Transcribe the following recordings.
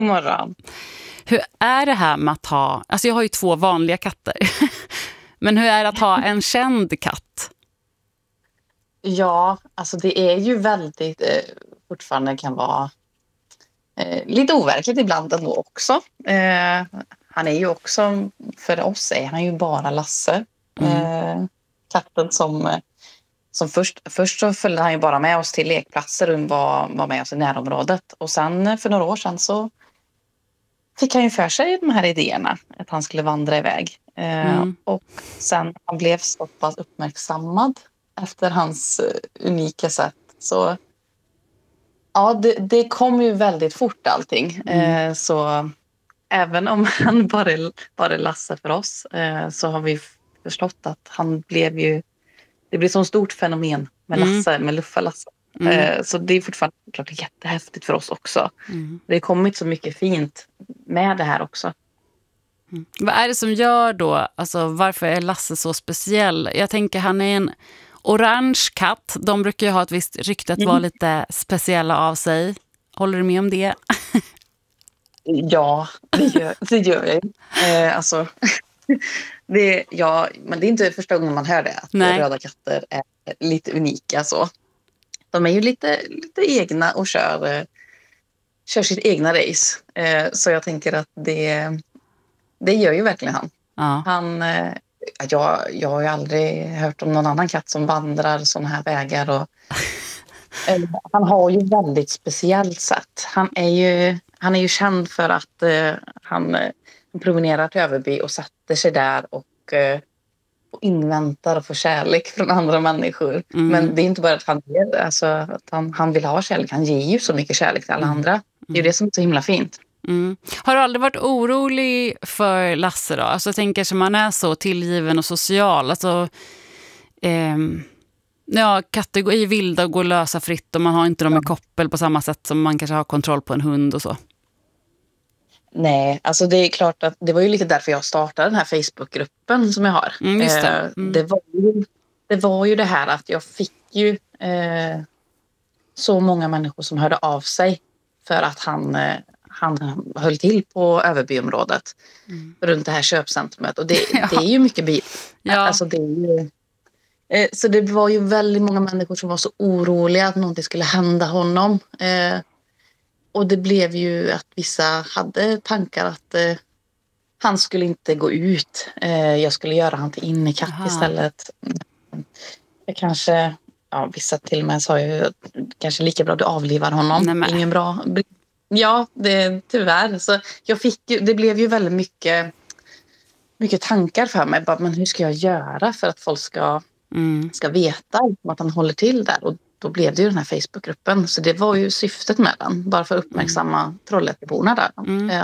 God morgon. Hur är det här med att ha... Alltså jag har ju 2 vanliga katter. Men hur är det att ha en känd katt? Ja, alltså det är ju väldigt, fortfarande kan vara lite overkligt ibland ändå också. Han är ju också, för oss är han ju bara Lasse. Katten som först så följde han ju bara med oss till lekplatser och var med oss i närområdet. Och sen för några år sedan så fick han ju för sig de här idéerna att han skulle vandra iväg. Och sen han blev så pass uppmärksammad efter hans unika sätt. Så ja, det kom ju väldigt fort allting. Så även om han bara är Lasse för oss så har vi förstått att det blev så stort fenomen med Lasse, med Luffa-Lasse. Så det är fortfarande klart jättehäftigt för oss också. Det har kommit så mycket fint med det här också. Vad är det som gör då, alltså varför är Lasse så speciell? Jag tänker han är en orange katt. De brukar ju ha ett visst rykte att vara lite speciella av sig. Håller du med om det? Ja, det gör jag ju. Alltså, men det är inte första gången man hör det. Att röda katter är lite unika så. De är ju lite egna och kör sitt egna race. Så jag tänker att det gör ju verkligen han. Ja. Jag har ju aldrig hört om någon annan katt som vandrar såna här vägar. Och, han har ju väldigt speciellt sätt. Han är ju känd för att han promenerar till Överby och sätter sig där och inväntar och får kärlek från andra människor. Men det är inte bara att han ger, alltså, att han vill ha kärlek. Han ger ju så mycket kärlek till alla andra. Det är ju det som är så himla fint. Har du aldrig varit orolig för Lasse då? Alltså jag tänker som man är så tillgiven och social. Alltså, katter är ju vilda och går lösa fritt och man har inte dem i koppel på samma sätt som man kanske har kontroll på en hund och så. Nej, alltså det är klart att det var ju lite därför jag startade den här Facebookgruppen som jag har. Just det. Det var ju det här att jag fick ju så många människor som hörde av sig för att han höll till på Överbyområdet runt det här köpcentrumet. Och det är ju mycket bil. Ja. Alltså det är ju, så det var ju väldigt många människor som var så oroliga att någonting skulle hända honom. Och det blev ju att vissa hade tankar att han skulle inte gå ut. Jag skulle göra han till innekatt istället. Jag kanske, vissa till och med sa ju att kanske lika bra du avlivar honom. Ingen bra. Ja, tyvärr. Så det blev ju väldigt mycket tankar för mig. Bara, men hur ska jag göra för att folk ska veta att han håller till där? Och då blev det ju den här Facebookgruppen. Så det var ju syftet med den. Bara för att uppmärksamma Trollhätteborna där.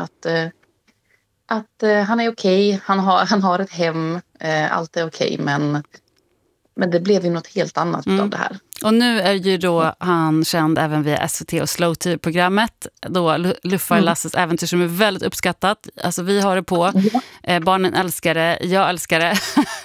Att han är okej. Han har ett hem. Allt är okej. Men det blev ju något helt annat av det här. Och nu är ju då han känd även via SVT och Slow TV-programmet. Då Luffa Lasses äventyr som är väldigt uppskattat. Alltså vi har det på. Barnen älskar det. Jag älskar det.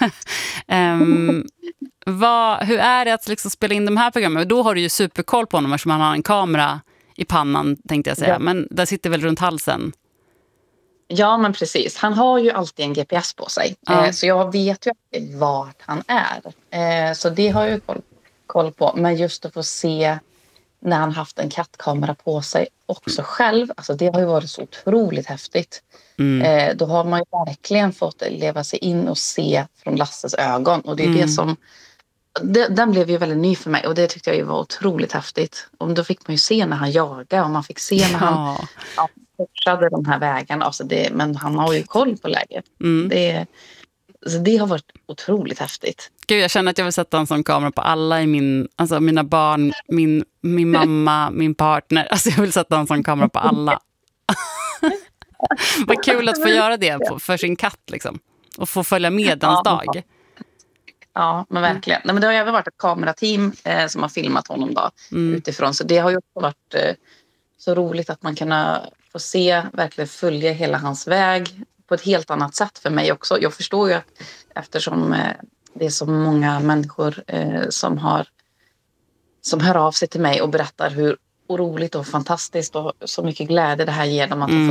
Hur är det att liksom spela in de här programmen? Då har du ju superkoll på honom eftersom han har en kamera i pannan tänkte jag säga. Ja. Men där sitter väl runt halsen. Ja, men precis. Han har ju alltid en GPS på sig. Så jag vet ju vart han är. Så det har jag ju koll på. Men just att få se när han haft en kattkamera på sig också själv. Alltså det har ju varit så otroligt häftigt. Då har man ju verkligen fått leva sig in och se från Lasses ögon. Och det är det som... Den blev ju väldigt ny för mig. Och det tyckte jag ju var otroligt häftigt. Och då fick man ju se när han jagade. Och man fick se när han... korsade de här vägarna. Alltså men han har ju koll på läget. Så det har varit otroligt häftigt. Gud, jag känner att jag vill sätta en sån kamera på alla i mina barn, min mamma, min partner. Alltså jag vill sätta en sån kamera på alla. Vad kul att få göra det för sin katt liksom. Och få följa med hans dag. Ja, men verkligen. Nej, men det har ju även varit ett kamerateam som har filmat honom då, utifrån. Så det har ju också varit så roligt att man kan få se, verkligen följa hela hans väg på ett helt annat sätt för mig också. Jag förstår ju att eftersom det är så många människor som hör av sig till mig och berättar hur roligt och fantastiskt och så mycket glädje det här ger dem att ha